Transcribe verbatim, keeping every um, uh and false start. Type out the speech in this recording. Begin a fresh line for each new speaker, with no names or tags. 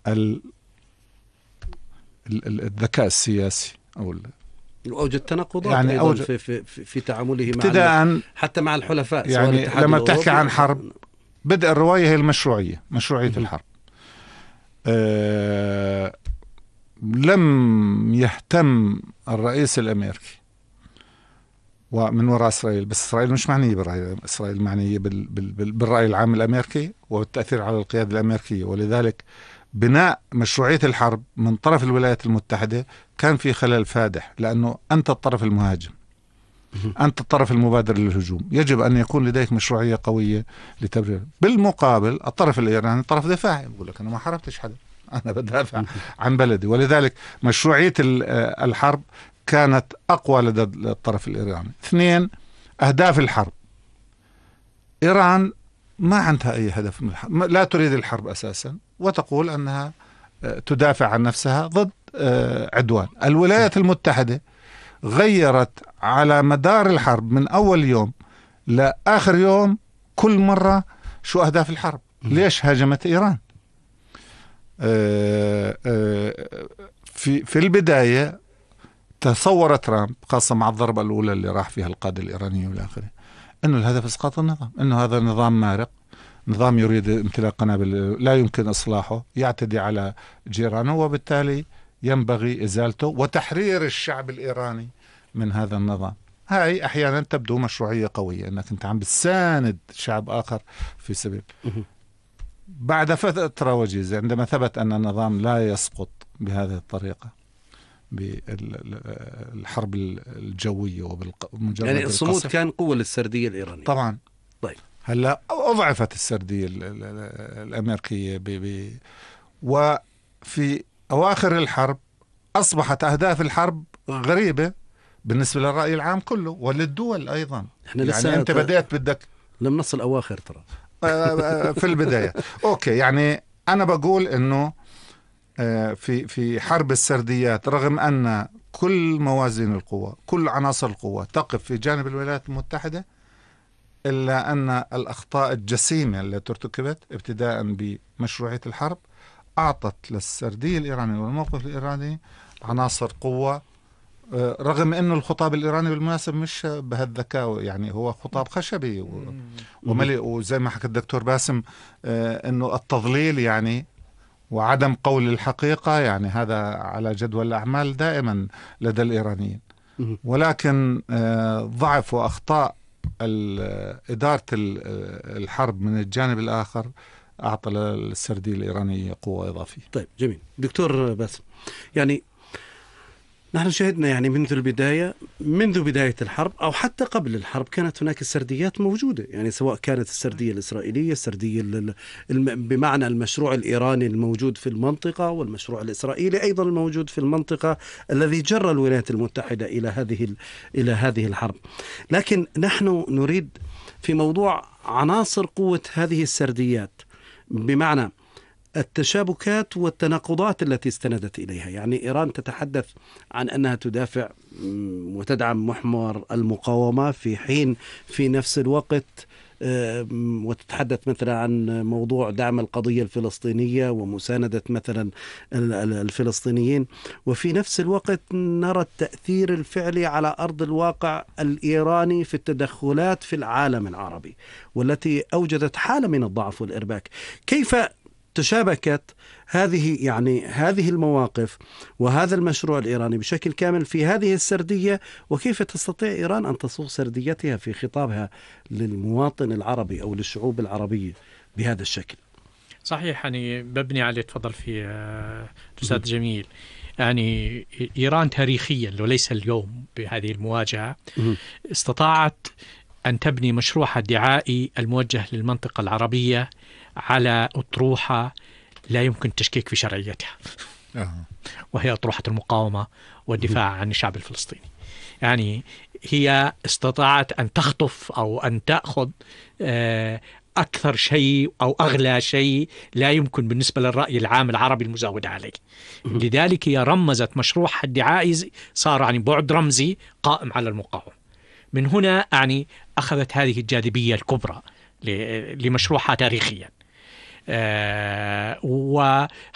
الذكاء السياسي أو
أوجد تناقضات
يعني
أوجد في, في, في تعامله
مع
حتى مع الحلفاء.
يعني لما بتحكي عن حرب، بدء الرواية هي المشروعية، مشروعية الحرب. أه لم يهتم الرئيس الأمريكي ومن وراء إسرائيل، بس إسرائيل مش معنية بالرأي، إسرائيل معنية بال بال بالرأي العام الأمريكي والتأثير على القيادة الأمريكية. ولذلك بناء مشروعية الحرب من طرف الولايات المتحدة كان في خلل فادح، لأنه أنت الطرف المهاجم، أنت الطرف المبادر للهجوم، يجب أن يكون لديك مشروعية قوية لتبرير. بالمقابل الطرف الإيراني طرف دفاعي، يقول لك أنا ما حاربتش حدا، أنا بدافع عن بلدي. ولذلك مشروعية الحرب كانت أقوى لدى الطرف الإيراني. اثنين، أهداف الحرب. إيران ما عندها أي هدف من الحرب، لا تريد الحرب أساسا، وتقول أنها تدافع عن نفسها ضد عدوان. الولايات المتحدة غيرت على مدار الحرب من أول يوم لآخر يوم كل مرة شو أهداف الحرب، ليش هاجمت إيران. في في البداية تصور ترامب، خاصة مع الضربة الأولى اللي راح فيها القادة الإيرانية والآخرة، أنه الهدف إسقاط النظام، أنه هذا نظام مارق، نظام يريد امتلاك قنابل لا يمكن إصلاحه، يعتدي على جيرانه، وبالتالي ينبغي إزالته وتحرير الشعب الإيراني من هذا النظام. هاي أحيانا تبدو مشروعية قوية، أنك أنت عم بتساند شعب آخر في سبيل. بعد فترة وجيزة عندما ثبت أن النظام لا يسقط بهذه الطريقة بالحرب الجوية وبالمجرد
يعني الصمود كان قوة للسردية الإيرانية
طبعا.
طيب
هلا أضعفت السردية الأمريكية ب... ب... وفي أواخر الحرب أصبحت أهداف الحرب غريبة بالنسبة للرأي العام كله وللدول أيضا.
إحنا
يعني
لسه
أنت بدأت بدك
لم نصل أواخر ترى
في البداية. أوكي، يعني أنا بقول إنه في في حرب السرديات، رغم أن كل موازين القوى، كل عناصر القوى تقف في جانب الولايات المتحدة، إلا أن الأخطاء الجسيمة التي ارتكبت ابتداء بمشروعية الحرب أعطت للسردية الإيرانية والموقف الإيراني عناصر قوة، رغم أنه الخطاب الإيراني بالمناسبة مش بهالذكاء، يعني هو خطاب خشبي ومليء، وزي ما حكى الدكتور باسم أنه التضليل يعني وعدم قول الحقيقة، يعني هذا على جدول الأعمال دائما لدى الإيرانيين. ولكن ضعف وأخطاء إدارة الحرب من الجانب الآخر أعطى للسردية الإيرانية قوة إضافية.
طيب جميل دكتور باسم، يعني نحن شهدنا يعني منذ البداية، منذ بداية الحرب أو حتى قبل الحرب كانت هناك السرديات موجودة، يعني سواء كانت السردية الإسرائيلية، السردية بمعنى المشروع الإيراني الموجود في المنطقة، والمشروع الإسرائيلي أيضا الموجود في المنطقة الذي جر الولايات المتحدة إلى هذه إلى هذه الحرب. لكن نحن نريد في موضوع عناصر قوة هذه السرديات، بمعنى التشابكات والتناقضات التي استندت إليها. يعني إيران تتحدث عن أنها تدافع وتدعم محور المقاومة، في حين في نفس الوقت وتتحدث مثلا عن موضوع دعم القضية الفلسطينية ومساندة مثلا الفلسطينيين، وفي نفس الوقت نرى التأثير الفعلي على أرض الواقع الإيراني في التدخلات في العالم العربي، والتي أوجدت حالة من الضعف والإرباك. كيف تشابكت هذه يعني هذه المواقف وهذا المشروع الإيراني بشكل كامل في هذه السردية، وكيف تستطيع إيران أن تصوغ سرديتها في خطابها للمواطن العربي أو للشعوب العربية بهذا الشكل؟
صحيح، يعني ببني على تفضل في أستاذ جميل. يعني إيران تاريخيا وليس اليوم بهذه المواجهة استطاعت أن تبني مشروعها الدعائي الموجه للمنطقة العربية على أطروحة لا يمكن التشكيك في شرعيتها، وهي أطروحة المقاومة والدفاع عن الشعب الفلسطيني. يعني هي استطاعت أن تخطف أو أن تأخذ أكثر شيء أو أغلى شيء لا يمكن بالنسبة للرأي العام العربي المزاود عليه. لذلك هي رمزت مشروعها الدعائي، صار يعني بعد رمزي قائم على المقاومة. من هنا يعني أخذت هذه الجاذبية الكبرى لمشروعها تاريخيا. أه